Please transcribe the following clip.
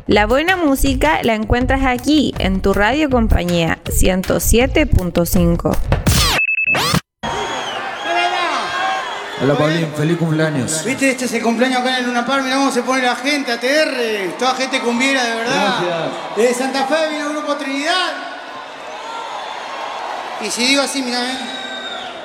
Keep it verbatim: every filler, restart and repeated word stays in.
La buena música la encuentras aquí, en tu radio compañía, ciento siete punto cinco. Hola Paulín, feliz cumpleaños. Viste, este es el cumpleaños acá en el Luna Park, mirá cómo se pone la gente, A T R, toda gente cumbiera de verdad. Gracias. Desde Santa Fe vino Grupo Trinidad. Y si digo así, mirá, ¿eh?